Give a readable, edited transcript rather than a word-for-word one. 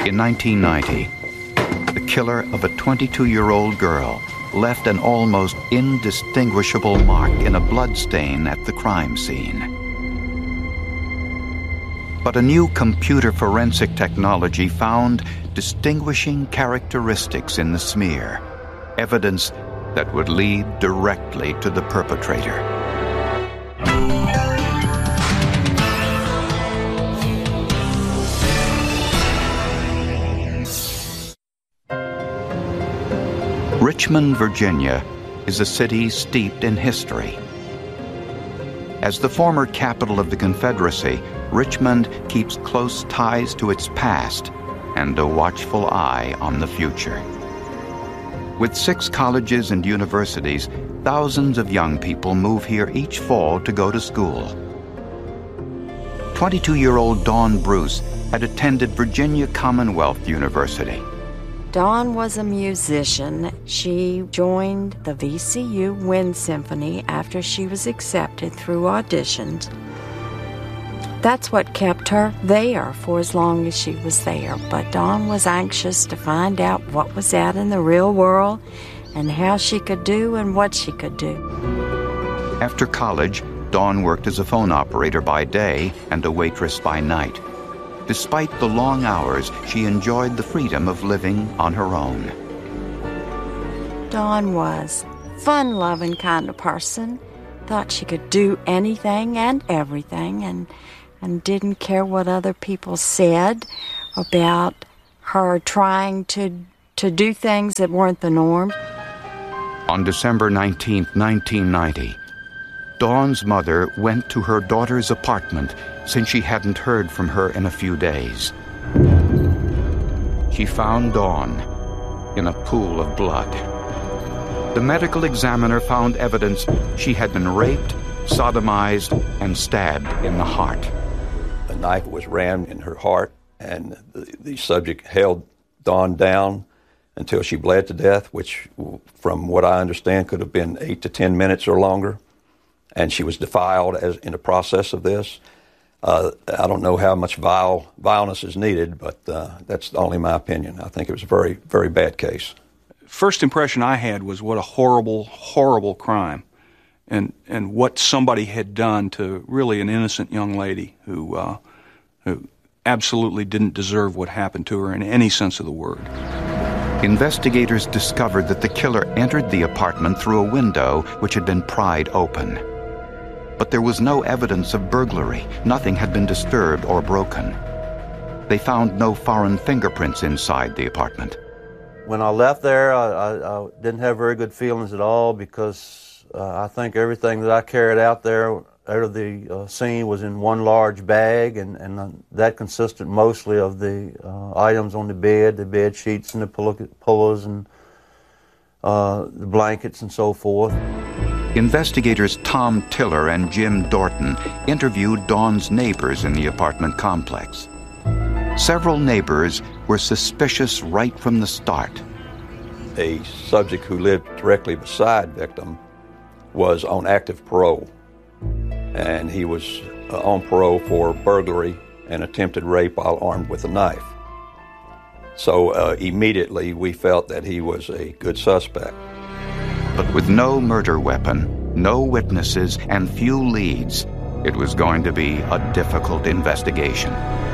In 1990, the killer of a 22-year-old girl left an almost indistinguishable mark in a bloodstain at the crime scene. But a new computer forensic technology found distinguishing characteristics in the smear, evidence that would lead directly to the perpetrator. Richmond, Virginia, is a city steeped in history. As the former capital of the Confederacy, Richmond keeps close ties to its past and a watchful eye on the future. With 6 colleges and universities, thousands of young people move here each fall to go to school. 22-year-old Dawn Bruce had attended Virginia Commonwealth University. Dawn was a musician. She joined the VCU Wind Symphony after she was accepted through auditions. That's what kept her there for as long as she was there. But Dawn was anxious to find out what was out in the real world and how she could do and what she could do. After college, Dawn worked as a phone operator by day and a waitress by night. Despite the long hours, she enjoyed the freedom of living on her own. Dawn was a fun-loving kind of person, thought she could do anything and everything, and didn't care what other people said about her trying to do things that weren't the norm. On December 19, 1990, Dawn's mother went to her daughter's apartment since she hadn't heard from her in a few days. She found Dawn in a pool of blood. The medical examiner found evidence she had been raped, sodomized, and stabbed in the heart. A knife was rammed in her heart, and the subject held Dawn down until she bled to death, which, from what I understand, could have been 8 to 10 minutes or longer. And she was defiled as in the process of this. I don't know how much vileness is needed, but that's only my opinion. I think it was a very, very bad case. First impression I had was what a horrible, horrible crime, and what somebody had done to really an innocent young lady who absolutely didn't deserve what happened to her in any sense of the word. Investigators discovered that the killer entered the apartment through a window which had been pried open. But there was no evidence of burglary. Nothing had been disturbed or broken. They found no foreign fingerprints inside the apartment. When I left there, I didn't have very good feelings at all because I think everything that I carried out there, out of the scene, was in one large bag, and that consisted mostly of the items on the bed sheets and the pillows and the blankets and so forth. Investigators Tom Tiller and Jim Dorton interviewed Dawn's neighbors in the apartment complex. Several neighbors were suspicious right from the start. A subject who lived directly beside victim was on active parole, and he was on parole for burglary and attempted rape while armed with a knife. So immediately we felt that he was a good suspect. But with no murder weapon, no witnesses, and few leads, it was going to be a difficult investigation.